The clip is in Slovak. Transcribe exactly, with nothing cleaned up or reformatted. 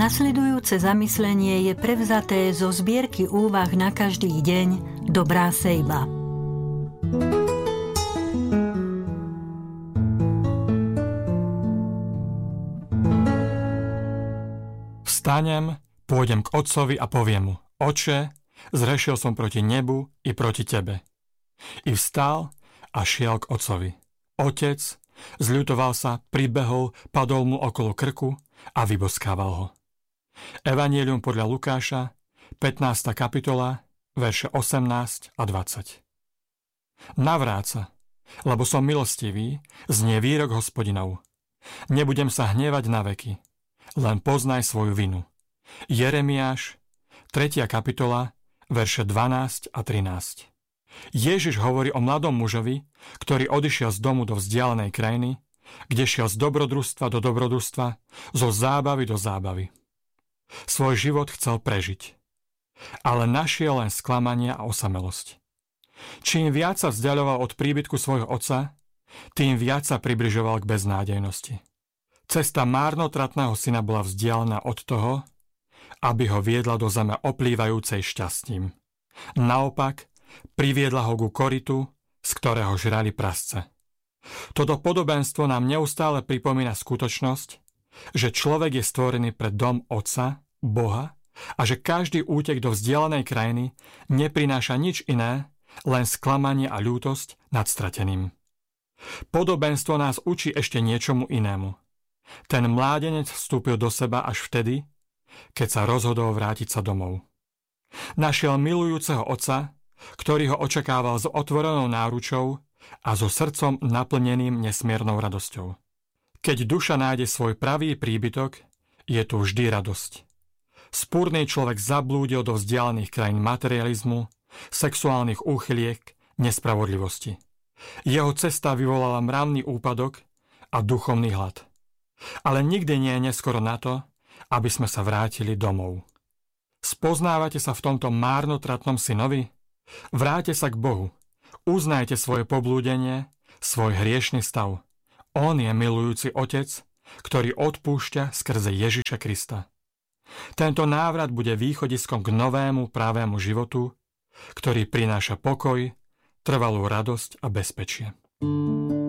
Nasledujúce zamyslenie je prevzaté zo zbierky úvah na každý deň Dobrá sejba. Vstanem, pôjdem k otcovi a poviem mu: Otče, zhrešil som proti nebu i proti tebe. I vstal a šiel k otcovi. Otec zľutoval sa, pribehol, padol mu okolo krku a vyboskával ho. Evanjelium podľa Lukáša, pätnásta kapitola, verše osemnásť a dvadsať. Navráť sa, lebo som milostivý, znie výrok Hospodinov. Nebudem sa hnevať na veky, len poznaj svoju vinu. Jeremiáš, tretia kapitola, verše dvanásť a trinásť. Ježiš hovorí o mladom mužovi, ktorý odišiel z domu do vzdialenej krajiny, kde šiel z dobrodružstva do dobrodružstva, zo zábavy do zábavy. Svoj život chcel prežiť, ale našiel len sklamania a osamelosť. Čím viac sa vzdialoval od príbytku svojho otca, tým viac sa približoval k beznádejnosti. Cesta márnotratného syna bola vzdialená od toho, aby ho viedla do zeme oplývajúcej šťastím. Naopak, priviedla ho ku korytu, z ktorého žrali prasce. Toto podobenstvo nám neustále pripomína skutočnosť, že človek je stvorený pre dom Otca, Boha, a že každý útek do vzdialenej krajiny neprináša nič iné, len sklamanie a ľútosť nad strateným. Podobenstvo nás učí ešte niečomu inému. Ten mládenec vstúpil do seba až vtedy, keď sa rozhodol vrátiť sa domov. Našiel milujúceho otca, ktorý ho očakával s otvorenou náručou a so srdcom naplneným nesmiernou radosťou. Keď duša nájde svoj pravý príbytok, je tu vždy radosť. Spúrny človek zablúdil do vzdialených krajín materializmu, sexuálnych úchyliek, nespravodlivosti. Jeho cesta vyvolala mravný úpadok a duchovný hlad. Ale nikdy nie je neskoro na to, aby sme sa vrátili domov. Spoznávate sa v tomto márnotratnom synovi? Vráťte sa k Bohu. Uznajte svoje poblúdenie, svoj hriešny stav. On je milujúci Otec, ktorý odpúšťa skrze Ježiša Krista. Tento návrat bude východiskom k novému pravému životu, ktorý prináša pokoj, trvalú radosť a bezpečie.